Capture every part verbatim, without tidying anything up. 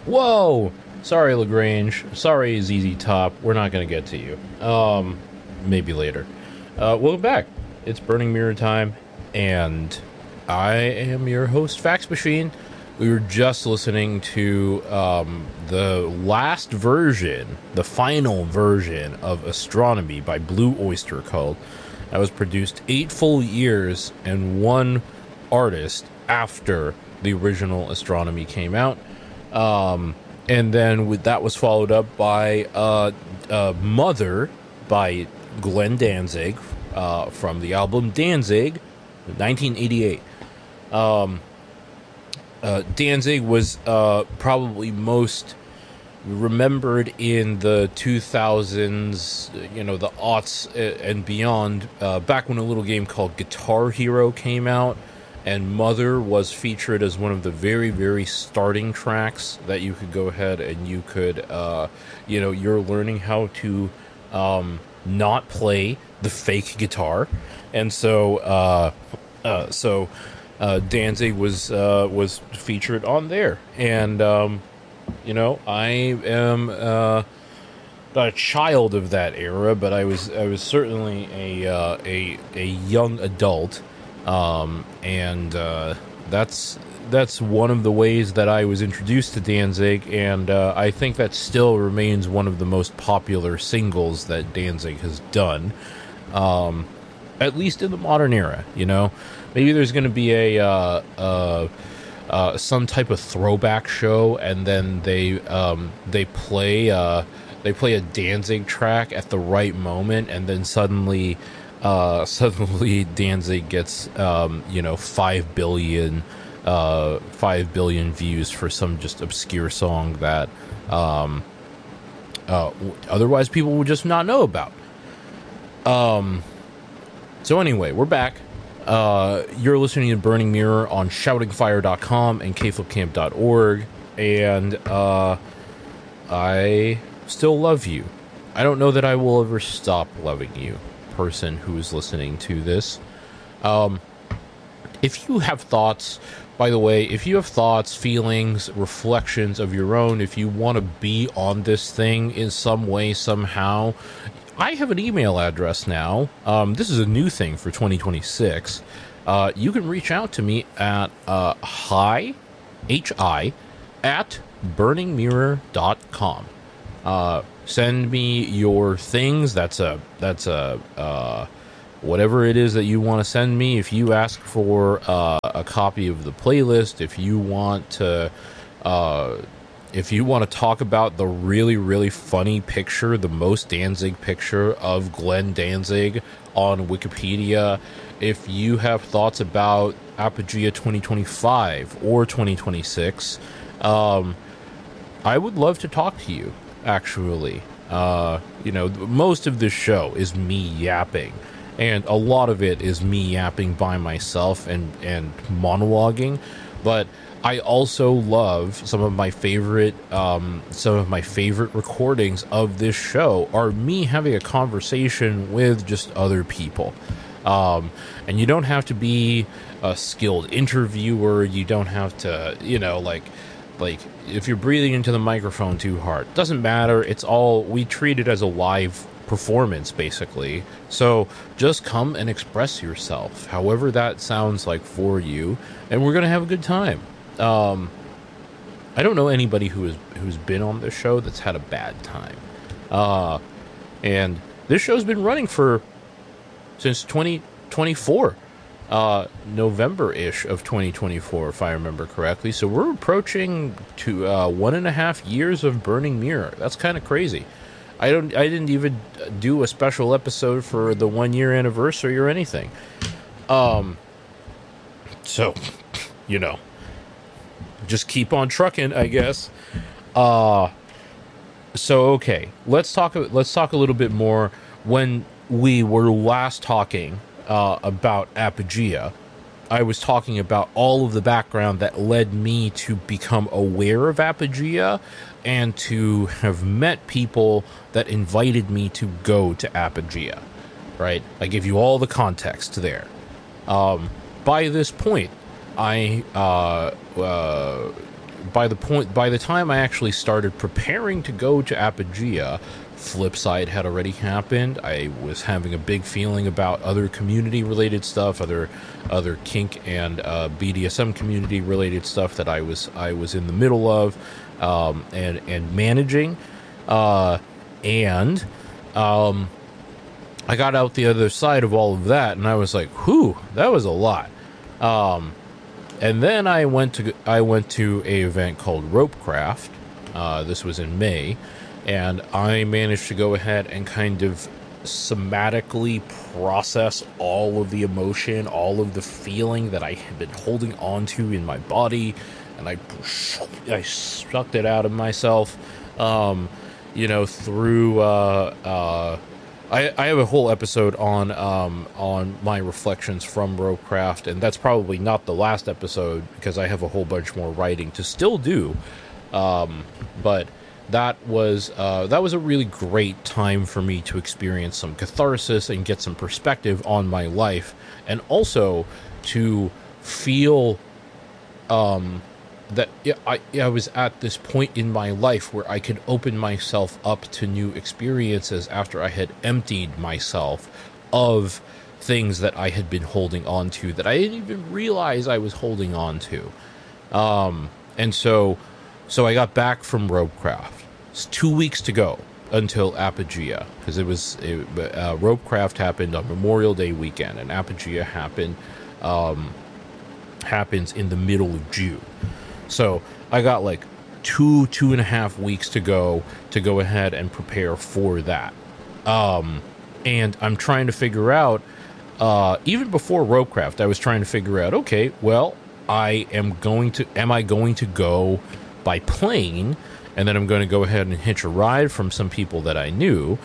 Whoa! Sorry, Lagrange. Sorry, Z Z Top. We're not going to get to you. Um, maybe later. Uh, welcome back. It's Burning Mirror time, and I am your host, Fax Machine. We were just listening to um, the last version, the final version of Astronomy by Blue Oyster Cult. That was produced eight full years and one artist after the original Astronomy came out. Um, and then with, that was followed up by uh, uh, Mother by Glenn Danzig uh, from the album Danzig, nineteen eighty-eight. Um, uh, Danzig was uh, probably most remembered in the two thousands, you know, the aughts and beyond, uh, back when a little game called Guitar Hero came out. And Mother was featured as one of the very, very starting tracks that you could go ahead and you could, uh, you know, you're learning how to um, not play the fake guitar. And so, uh, uh, so uh, Danzig was uh, was featured on there. And, um, you know, I am uh, not a child of that era, but I was I was certainly a uh, a a young adult. Um, and, uh, that's, that's one of the ways that I was introduced to Danzig, and, uh, I think that still remains one of the most popular singles that Danzig has done, um, at least in the modern era, you know? Maybe there's gonna be a, uh, uh, uh, some type of throwback show, and then they, um, they play, uh, they play a Danzig track at the right moment, and then suddenly... Uh, suddenly Danzig gets, um, you know, five billion, uh, five billion views for some just obscure song that, um, uh, otherwise people would just not know about. Um, so anyway, we're back. Uh, you're listening to Burning Mirror on shouting fire dot com and k flip camp dot org, and, uh, I still love you. I don't know that I will ever stop loving you, person who is listening to this. Um, if you have thoughts, by the way, if you have thoughts, feelings, reflections of your own, if you want to be on this thing in some way, somehow, I have an email address now. Um, this is a new thing for twenty twenty-six. Uh, you can reach out to me at uh, hi, H I, at burning mirror dot com. Uh, send me your things. That's a, that's a, uh, whatever it is that you want to send me. If you ask for, uh, a copy of the playlist, if you want to, uh, if you want to talk about the really, really funny picture, the most Danzig picture of Glenn Danzig on Wikipedia, if you have thoughts about Apogea twenty twenty-five or twenty twenty-six, um, I would love to talk to you. Actually, uh, you know, most of this show is me yapping, and a lot of it is me yapping by myself and, and monologuing, but I also love some of my favorite, um, some of my favorite recordings of this show are me having a conversation with just other people. Um, and you don't have to be a skilled interviewer, you don't have to, you know, like, like, if you're breathing into the microphone too hard, doesn't matter. It's all, we treat it as a live performance, basically. So just come and express yourself, however that sounds like for you, and we're gonna have a good time. Um, I don't know anybody who is who's been on this show that's had a bad time. Uh, and this show's been running for since twenty twenty-four. Uh, November-ish of twenty twenty-four, if I remember correctly. So we're approaching to uh, one and a half years of Burning Mirror. That's kind of crazy. I don't. I didn't even do a special episode for the one-year anniversary or anything. Um. So, you know, just keep on trucking, I guess. Uh. So okay, let's talk. Let's talk a little bit more. When we were last talking Uh, about Apogea, I was talking about all of the background that led me to become aware of Apogea and to have met people that invited me to go to Apogea, right? I give you all the context there. Um, by this point, I, uh, uh, by the point, by the time I actually started preparing to go to Apogea, Flipside had already happened. I was having a big feeling about other community-related stuff, other other kink and uh, B D S M community-related stuff that I was I was in the middle of um, and and managing, uh, and um, I got out the other side of all of that, and I was like, "Whew, that was a lot." Um, and then I went to I went to a event called Ropecraft. Uh, this was in May. And I managed to go ahead and kind of somatically process all of the emotion, all of the feeling that I had been holding on to in my body, and I, I sucked it out of myself, um, you know, through, uh, uh, I, I have a whole episode on, um, on my reflections from Ropecraft, and that's probably not the last episode, because I have a whole bunch more writing to still do, um, but... That was uh, that was a really great time for me to experience some catharsis and get some perspective on my life, and also to feel um, that I, I was at this point in my life where I could open myself up to new experiences after I had emptied myself of things that I had been holding on to that I didn't even realize I was holding on to. Um, and so... So I got back from Ropecraft. It's two weeks to go until Apogea, because it was it, uh, Ropecraft happened on Memorial Day weekend, and Apogea happened um, happens in the middle of June. So I got like two two and a half weeks to go to go ahead and prepare for that. Um, and I'm trying to figure out, uh, even before Ropecraft, I was trying to figure out, okay, well, I am going to, am I going to go by plane, and then I'm going to go ahead and hitch a ride from some people that I knew,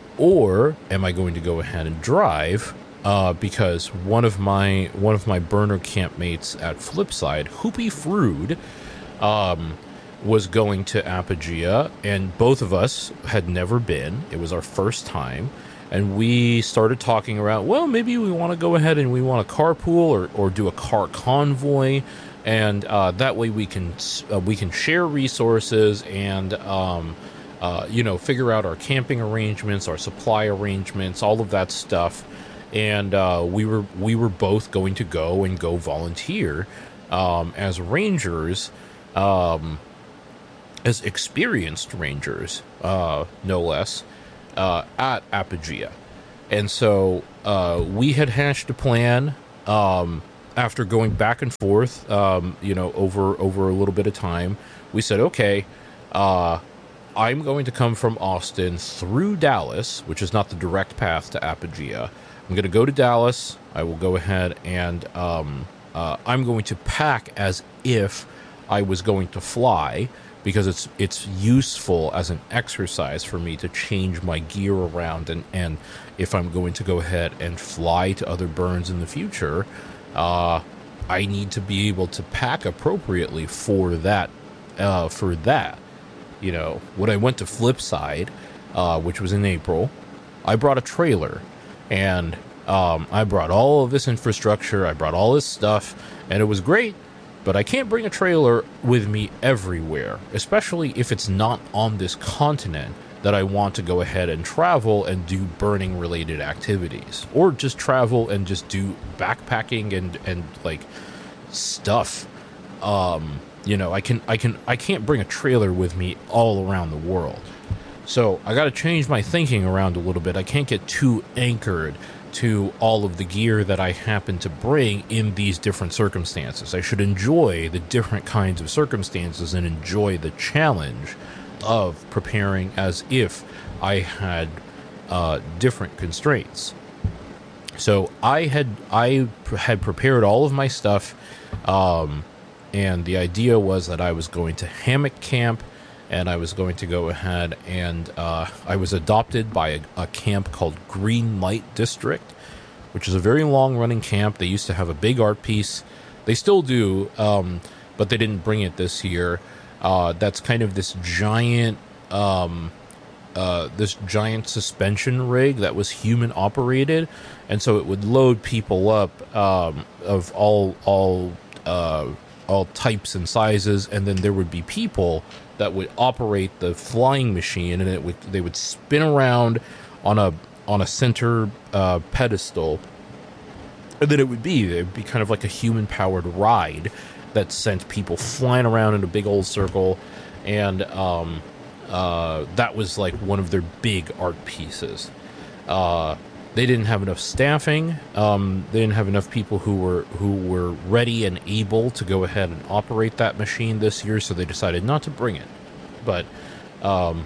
or am I going to go ahead and drive? Uh, because one of my one of my burner campmates at Flipside, Hoopy Frood, um, was going to Apogea, and both of us had never been. It was our first time, and we started talking around, well, maybe we want to go ahead and we want to carpool or or do a car convoy. And uh, that way we can uh, we can share resources and um, uh, you know, figure out our camping arrangements, our supply arrangements, all of that stuff. And uh, we were we were both going to go and go volunteer um, as rangers, um, as experienced rangers, uh, no less, uh, at Apogea. And so uh, we had hashed a plan. Um, After going back and forth, um, you know, over over a little bit of time, we said, okay, uh, I'm going to come from Austin through Dallas, which is not the direct path to Apogea. I'm going to go to Dallas. I will go ahead and um, uh, I'm going to pack as if I was going to fly, because it's it's useful as an exercise for me to change my gear around, and, and if I'm going to go ahead and fly to other burns in the future, Uh, I need to be able to pack appropriately for that, uh, for that, you know. When I went to Flipside, uh, which was in April, I brought a trailer, and, um, I brought all of this infrastructure, I brought all this stuff, and it was great, but I can't bring a trailer with me everywhere, especially if it's not on this continent that I want to go ahead and travel and do burning related activities, or just travel and just do backpacking and, and like stuff. Um, you know, I can, I can, I can't bring a trailer with me all around the world. So I got to change my thinking around a little bit. I can't get too anchored to all of the gear that I happen to bring in these different circumstances. I should enjoy the different kinds of circumstances and enjoy the challenge of preparing as if I had uh, different constraints. So I had I had prepared all of my stuff, um, and the idea was that I was going to hammock camp, and I was going to go ahead and uh, I was adopted by a, a camp called Green Light District, which is a very long-running camp. They used to have a big art piece. They still do, um, but they didn't bring it this year. Uh, that's kind of this giant, um, uh, this giant suspension rig that was human operated, and so it would load people up um, of all all uh, all types and sizes, and then there would be people that would operate the flying machine, and it would they would spin around on a on a center uh, pedestal, and then it would be it would be kind of like a human powered ride that sent people flying around in a big old circle, and um, uh, that was like one of their big art pieces. Uh, they didn't have enough staffing. Um, they didn't have enough people who were who were ready and able to go ahead and operate that machine this year, so they decided not to bring it. But um,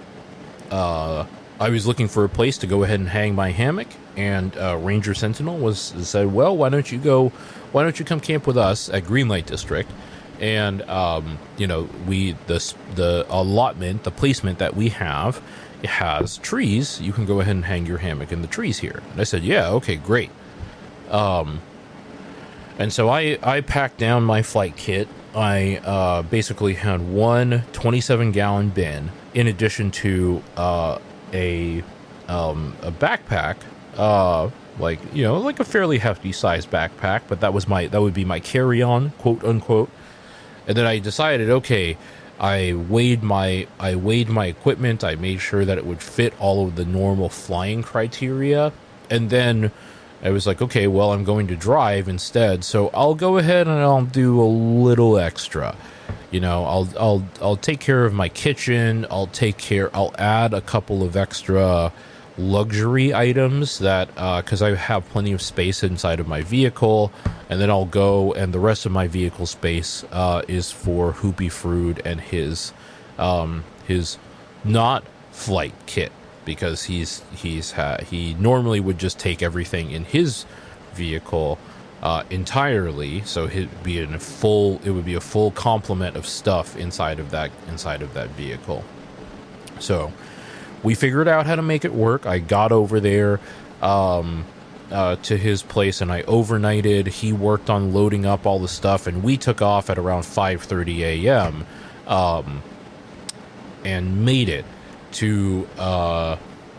uh, I was looking for a place to go ahead and hang my hammock, and uh, Ranger Sentinel was said, "Well, why don't you go? Why don't you come camp with us at Greenlight District?" And um, you know, we the the allotment, the placement that we have, it has trees. You can go ahead and hang your hammock in the trees here. And I said, "Yeah, okay, great." Um, and so I I packed down my flight kit. I uh, basically had one twenty-seven gallon bin, in addition to uh, a um, a backpack, uh, like you know, like a fairly hefty sized backpack. But that was my that would be my carry on, quote unquote. And then I decided, okay, I weighed my I weighed my equipment. I made sure that it would fit all of the normal flying criteria, and then I was like, okay, well, I'm going to drive instead, so I'll go ahead and I'll do a little extra. You know, I'll I'll I'll take care of my kitchen. I'll take care. I'll add a couple of extra luxury items that because uh, I have plenty of space inside of my vehicle, and then I'll go and the rest of my vehicle space uh, is for Hoopy Frood and his um, his not flight kit, because he's he's ha- he normally would just take everything in his vehicle uh, entirely, so it'd be in a full it would be a full complement of stuff inside of that inside of that vehicle. So we figured out how to make it work. I got over there um, uh, to his place, and I overnighted. He worked on loading up all the stuff, and we took off at around five thirty a.m. Um, and made it to uh,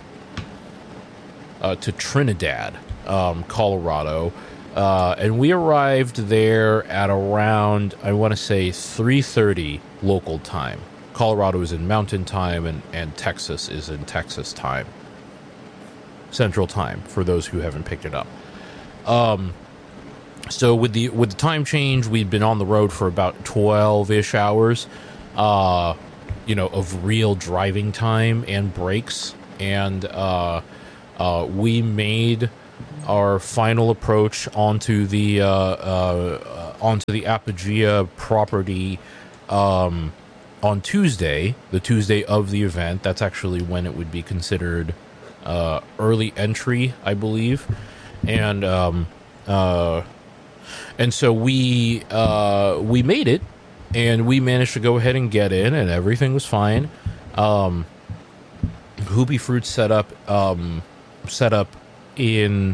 uh, to Trinidad, um, Colorado. Uh, and we arrived there at around, I want to say, three thirty local time. Colorado is in Mountain Time, and, and Texas is in Texas time. Central Time, for those who haven't picked it up. Um, so with the with the time change, we'd been on the road for about twelve-ish hours, uh, you know, of real driving time and breaks. And uh, uh, we made our final approach onto the uh, uh, onto the Apogea property um, on Tuesday, the Tuesday of the event. That's actually when it would be considered uh, early entry, I believe, and um, uh, and so we uh, we made it, and we managed to go ahead and get in, and everything was fine. Um, Hoopy Frood set up um, set up in.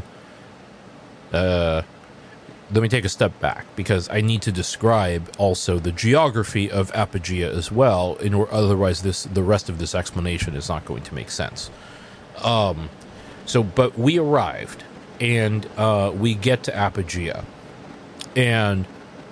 Uh, let me take a step back, because I need to describe also the geography of Apogea as well, in or otherwise this the rest of this explanation is not going to make sense. Um, so, but we arrived, and uh, we get to Apogea, and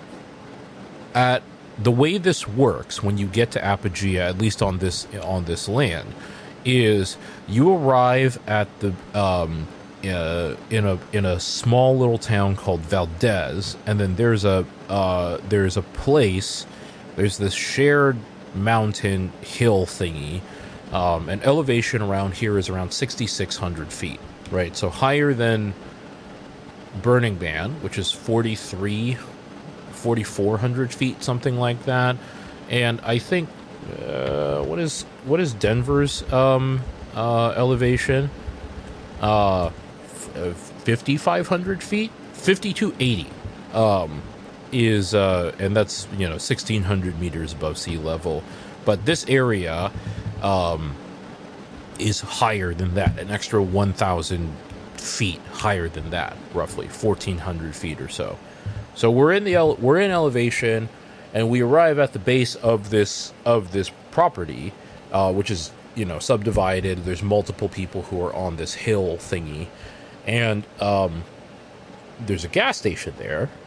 at the way this works when you get to Apogea, at least on this on this land, is you arrive at the um, Uh, in a in a small little town called Valdez, and then there's a uh, there's a place, there's this shared mountain hill thingy. Um, and elevation around here is around sixty-six hundred feet, right? So higher than Burning Man, which is forty-three, forty-four hundred feet, something like that. And I think uh, what is what is Denver's um, uh, elevation? Uh, fifty-five hundred feet, fifty-two eighty um, is, uh, and that's, you know, sixteen hundred meters above sea level. But this area um, is higher than that, an extra one thousand feet higher than that, roughly fourteen hundred feet or so. So we're in the ele- we're in elevation, and we arrive at the base of this of this property, uh, which is, you know, subdivided. There's multiple people who are on this hill thingy. And um, there's a gas station there,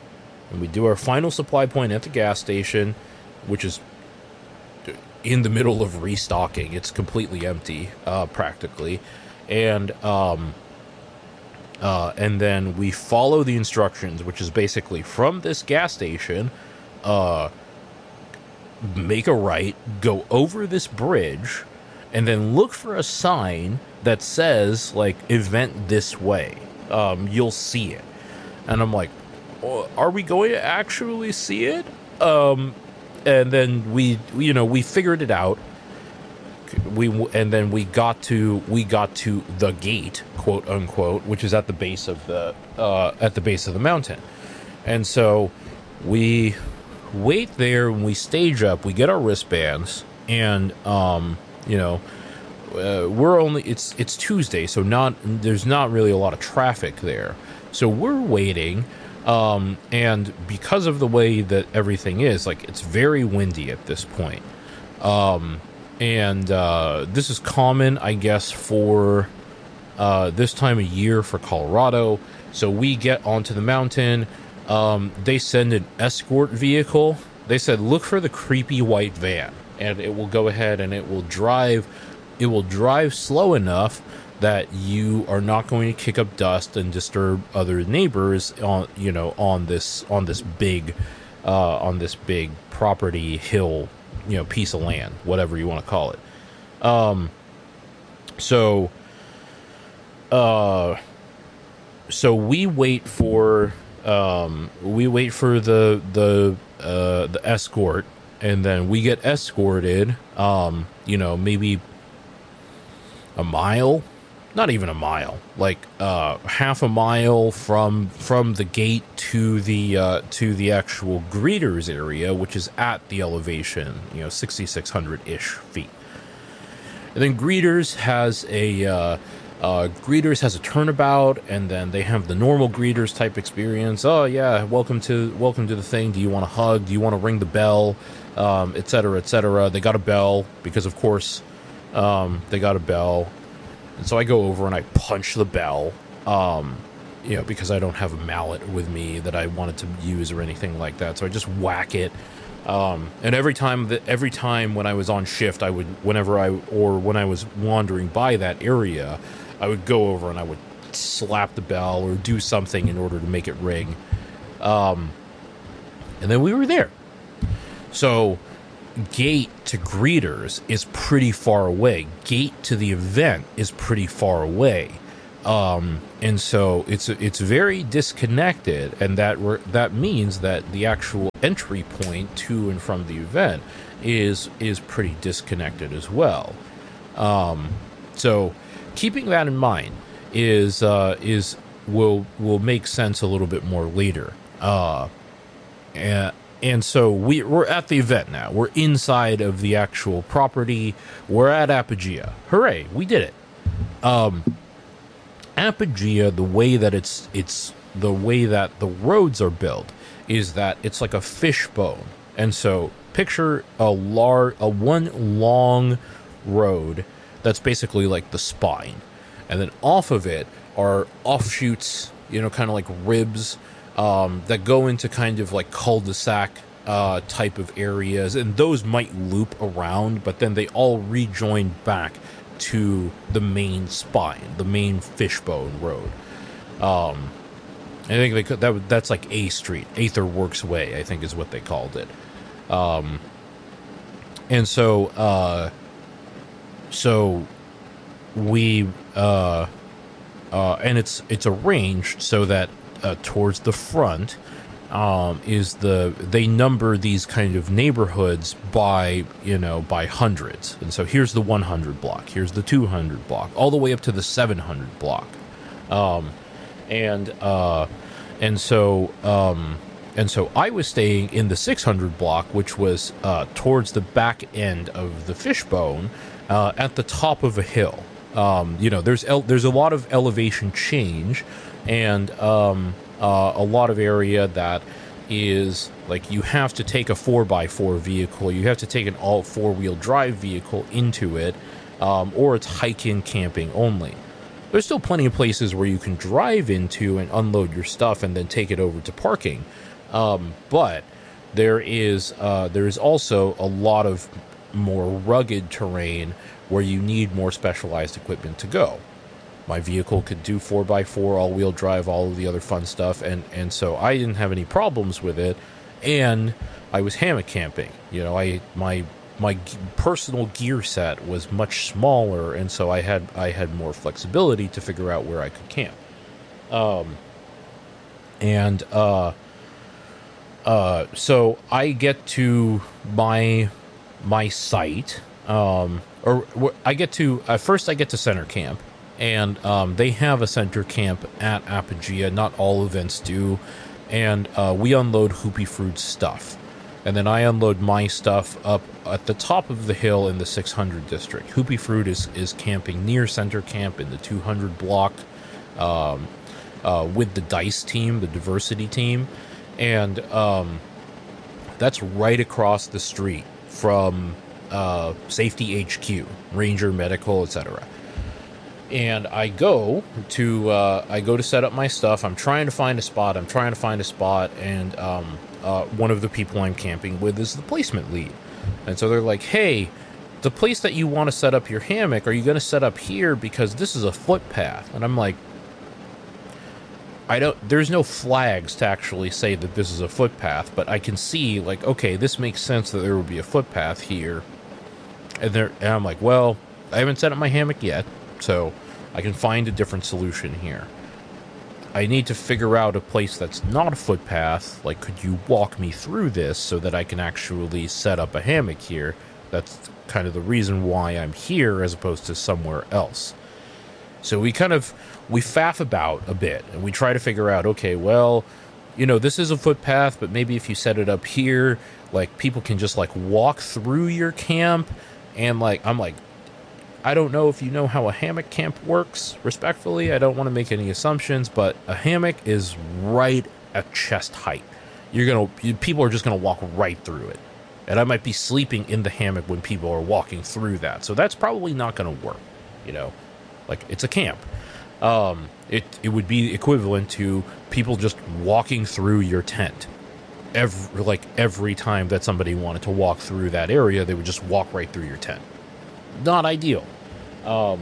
and we do our final supply point at the gas station, which is in the middle of restocking. It's completely empty, uh, practically. And, um, uh, and then we follow the instructions, which is basically from this gas station, uh, make a right, go over this bridge, and then look for a sign that says, like, event this way. Um, you'll see it. And I'm like, oh, are we going to actually see it? Um, and then we, you know, we figured it out. We and then we got to we got to the gate, quote unquote, which is at the base of the uh, at the base of the mountain. And so we wait there and we stage up. We get our wristbands, and um, you know, uh, we're only it's it's Tuesday, so not there's not really a lot of traffic there. So we're waiting. Um, and because of the way that everything is, like, it's very windy at this point. Um, and, uh, this is common, I guess, for, uh, this time of year for Colorado. So we get onto the mountain. Um, they send an escort vehicle. They said, look for the creepy white van, and it will go ahead and it will drive, it will drive slow enough that you are not going to kick up dust and disturb other neighbors on, you know, on this, on this big, uh, on this big property, hill, you know, piece of land, whatever you want to call it. Um, so, uh, so we wait for, um, we wait for the, the, uh, the escort, and then we get escorted, um, you know, maybe a mile. Not even a mile, like uh, half a mile from from the gate to the uh, to the actual greeters area, which is at the elevation, you know, sixty-six hundred ish feet. And then greeters has a uh, uh, greeters has a turnabout, and then they have the normal greeters type experience. Oh yeah, welcome to welcome to the thing. Do you want to hug? Do you want to ring the bell? Um, et cetera, et cetera. They got a bell because, of course, um, they got a bell. And so I go over and I punch the bell, um, you know, because I don't have a mallet with me that I wanted to use or anything like that. So I just whack it. Um, and every time that every time when I was on shift, I would, whenever I, or when I was wandering by that area, I would go over and I would slap the bell or do something in order to make it ring. Um, and then we were there. So gate to greeters is pretty far away. Gate to the event is pretty far away. Um, and so it's it's very disconnected, and that re- that means that the actual entry point to and from the event is is pretty disconnected as well. Um, so keeping that in mind is uh, is will will make sense a little bit more later. Uh, and And so we, we're at the event now. We're inside of the actual property. We're at Apogea. Hooray, we did it. Um, Apogea, the way that it's it's the way that the roads are built is that it's like a fishbone. And so picture a lar- a one long road that's basically like the spine. And then off of it are offshoots, you know, kind of like ribs, Um, that go into kind of like cul-de-sac uh, type of areas, and those might loop around, but then they all rejoin back to the main spine, the main fishbone road. Um, I think they could, that that's like A Street, Aether Works Way, I think is what they called it. Um, and so, uh, so we, uh, uh, and it's it's arranged so that. Uh, towards the front um, is the they number these kind of neighborhoods by you know by hundreds, and so here's the one hundred block, here's the two hundred block, all the way up to the seven hundred block, um, and uh, and so um, and so I was staying in the six hundred block, which was uh, towards the back end of the fishbone, uh, at the top of a hill. Um, you know, there's el- there's a lot of elevation change. And um, uh, a lot of area that is like you have to take a four by four vehicle, you have to take an all four wheel drive vehicle into it, um, or it's hiking, camping only. There's still plenty of places where you can drive into and unload your stuff and then take it over to parking. Um, but there is uh, there is also a lot of more rugged terrain where you need more specialized equipment to go. My vehicle could do four by four, all-wheel drive, all of the other fun stuff, and, and so I didn't have any problems with it, and I was hammock camping. You know, I my my personal gear set was much smaller, and so I had I had more flexibility to figure out where I could camp. Um, and uh, uh, so I get to my my site, um, or I get to uh, first I get to center camp, and um, they have a center camp at Apogea. Not all events do, and uh, we unload Hoopy Fruit's stuff. And then I unload my stuff up at the top of the hill in the six hundred district. Hoopy Fruit is, is camping near center camp in the two hundred block um, uh, with the DICE team, the diversity team. And um, that's right across the street from uh, Safety H Q, Ranger Medical, et cetera. And I go to uh, I go to set up my stuff. I'm trying to find a spot. I'm trying to find a spot, and um, uh, one of the people I'm camping with is the placement lead. And so they're like, "Hey, the place that you want to set up your hammock, are you going to set up here because this is a footpath?" And I'm like, "I don't. There's no flags to actually say that this is a footpath, but I can see like, okay, this makes sense that there would be a footpath here." And there, and I'm like, "Well, I haven't set up my hammock yet." So I can find a different solution here. I need to figure out a place that's not a footpath. Like, could you walk me through this so that I can actually set up a hammock here? That's kind of the reason why I'm here as opposed to somewhere else. So we kind of, we faff about a bit and we try to figure out, okay, well, you know, this is a footpath, but maybe if you set it up here, like people can just like walk through your camp. And like, I'm like, I don't know if you know how a hammock camp works, respectfully. I don't want to make any assumptions, but a hammock is right at chest height. You're going to, people are just going to walk right through it. And I might be sleeping in the hammock when people are walking through that. So that's probably not going to work, you know, like it's a camp. Um, it, it would be equivalent to people just walking through your tent. Every, like every time that somebody wanted to walk through that area, they would just walk right through your tent. Not ideal. Um,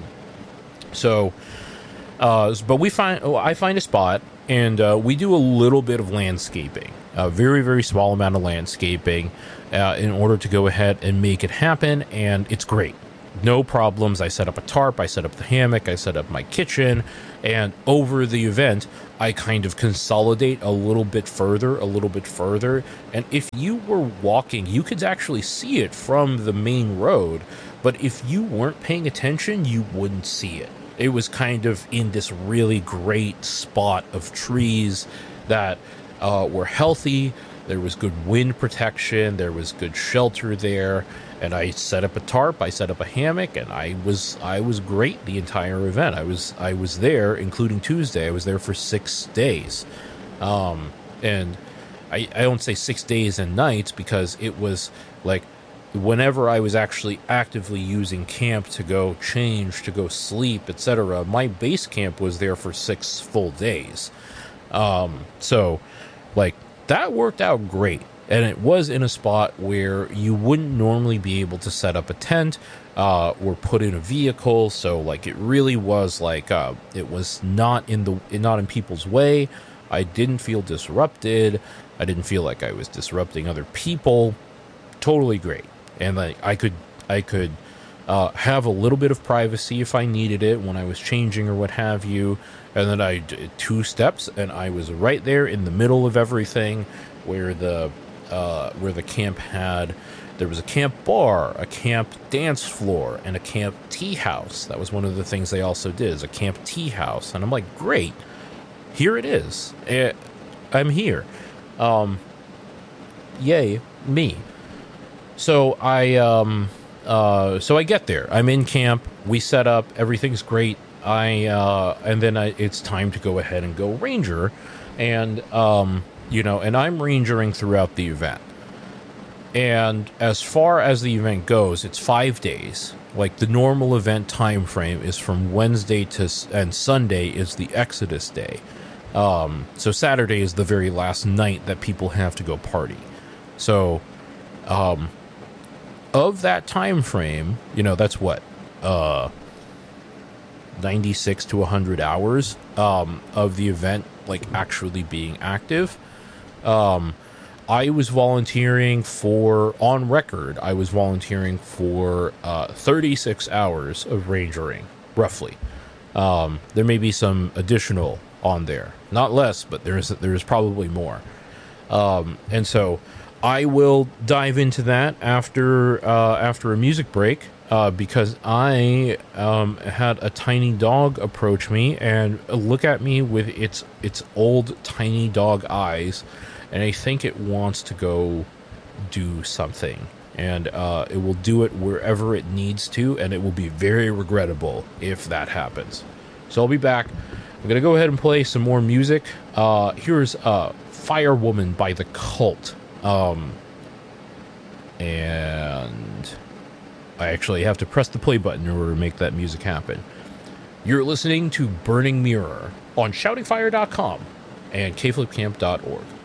so, uh, but we find, oh, I find a spot and, uh, we do a little bit of landscaping, a very, very small amount of landscaping, uh, in order to go ahead and make it happen. And it's great. No problems. I set up a tarp. I set up the hammock. I set up my kitchen, and over the event, I kind of consolidate a little bit further, a little bit further. And if you were walking, you could actually see it from the main road. But if you weren't paying attention, you wouldn't see it. It was kind of in this really great spot of trees that uh, were healthy. There was good wind protection. There was good shelter there. And I set up a tarp. I set up a hammock, and I was I was great the entire event. I was I was there, including Tuesday. I was there for six days, um, and I I don't say six days and nights because it was like, whenever I was actually actively using camp to go change, to go sleep, et cetera, my base camp was there for six full days. Um, so, like, that worked out great. And it was in a spot where you wouldn't normally be able to set up a tent uh, or put in a vehicle. So, like, it really was like, uh, it was not in the not in people's way. I didn't feel disrupted. I didn't feel like I was disrupting other people. Totally great. And like I could I could uh, have a little bit of privacy if I needed it when I was changing or what have you. And then I did two steps, and I was right there in the middle of everything, where the uh, where the camp had. There was a camp bar, a camp dance floor, and a camp tea house. That was one of the things they also did, is a camp tea house. And I'm like, great, here it is. It, I'm here. Um, yay, me. So I, um, uh, so I get there. I'm in camp. We set up. Everything's great. I, uh, and then I, it's time to go ahead and go ranger, and um, you know, and I'm rangering throughout the event. And as far as the event goes, it's five days. Like, the normal event time frame is from Wednesday to and Sunday is the Exodus day. Um, so Saturday is the very last night that people have to go party. So, um, of that time frame, you know, that's what, uh, ninety-six to one hundred hours, um, of the event, like, actually being active. Um, I was volunteering for, on record, I was volunteering for, uh, thirty-six hours of rangering, roughly. Um, there may be some additional on there, not less, but there's, there's probably more. Um, and so I will dive into that after, uh, after a music break. Uh, because I um, had a tiny dog approach me and look at me with its its old tiny dog eyes, and I think it wants to go do something, and uh, it will do it wherever it needs to, and it will be very regrettable if that happens. So I'll be back. I'm gonna go ahead and play some more music. Uh, here's uh, "Fire Woman" by The Cult, um, and I actually have to press the play button in order to make that music happen. You're listening to Burning Mirror on shouting fire dot com and k flip camp dot org.